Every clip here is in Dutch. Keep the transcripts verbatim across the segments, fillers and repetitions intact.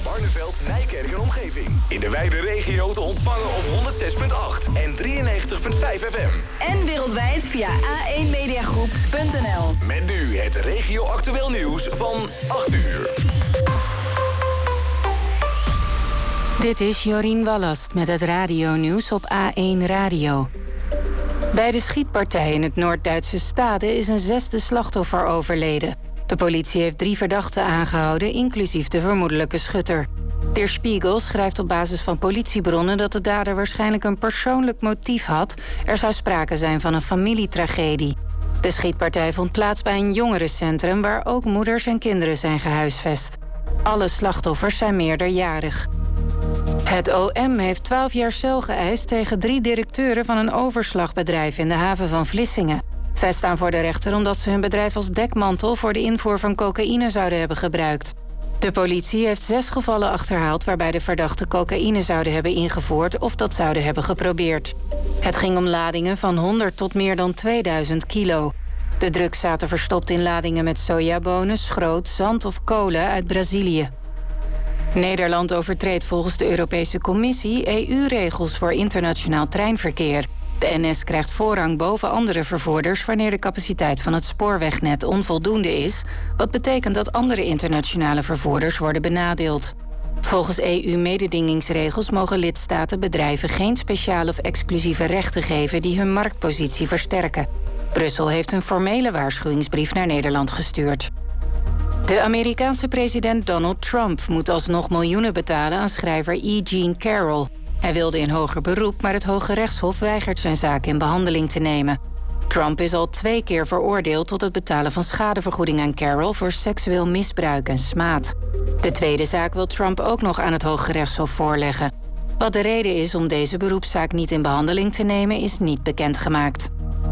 Barneveld, Nijkerk en omgeving. In de wijde regio te ontvangen op honderd zes komma acht en drieënnegentig komma vijf F M. En wereldwijd via a één mediagroep punt n l. Met nu het regio-actueel nieuws van acht uur. Dit is Jorien Wallast met het radionieuws op A één Radio. Bij de schietpartij in het Noord-Duitse Stade is een zesde slachtoffer overleden. De politie heeft drie verdachten aangehouden, inclusief de vermoedelijke schutter. Der Spiegel schrijft op basis van politiebronnen dat de dader waarschijnlijk een persoonlijk motief had. Er zou sprake zijn van een familietragedie. De schietpartij vond plaats bij een jongerencentrum waar ook moeders en kinderen zijn gehuisvest. Alle slachtoffers zijn meerderjarig. Het O M heeft twaalf jaar cel geëist tegen drie directeuren van een overslagbedrijf in de haven van Vlissingen. Zij staan voor de rechter omdat ze hun bedrijf als dekmantel voor de invoer van cocaïne zouden hebben gebruikt. De politie heeft zes gevallen achterhaald waarbij de verdachten cocaïne zouden hebben ingevoerd of dat zouden hebben geprobeerd. Het ging om ladingen van honderd tot meer dan tweeduizend kilo. De drugs zaten verstopt in ladingen met sojabonen, schroot, zand of kolen uit Brazilië. Nederland overtreedt volgens de Europese Commissie E U-regels voor internationaal treinverkeer. De N S krijgt voorrang boven andere vervoerders wanneer de capaciteit van het spoorwegnet onvoldoende is, wat betekent dat andere internationale vervoerders worden benadeeld. Volgens E U-mededingingsregels mogen lidstaten bedrijven geen speciale of exclusieve rechten geven die hun marktpositie versterken. Brussel heeft een formele waarschuwingsbrief naar Nederland gestuurd. De Amerikaanse president Donald Trump moet alsnog miljoenen betalen aan schrijver E. Jean Carroll. Hij wilde in hoger beroep, maar het Hoge Rechtshof weigert zijn zaak in behandeling te nemen. Trump is al twee keer veroordeeld tot het betalen van schadevergoeding aan Carroll voor seksueel misbruik en smaad. De tweede zaak wil Trump ook nog aan het Hoge Rechtshof voorleggen. Wat de reden is om deze beroepszaak niet in behandeling te nemen is niet bekendgemaakt.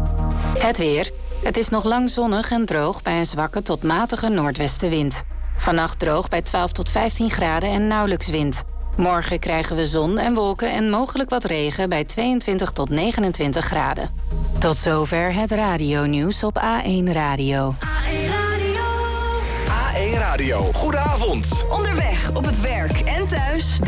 Het weer. Het is nog lang zonnig en droog bij een zwakke tot matige noordwestenwind. Vannacht droog bij twaalf tot vijftien graden en nauwelijks wind. Morgen krijgen we zon en wolken en mogelijk wat regen bij tweeëntwintig tot negenentwintig graden. Tot zover het radionieuws op A één Radio. A één Radio. A één Radio, goedenavond. Onderweg, op het werk en thuis.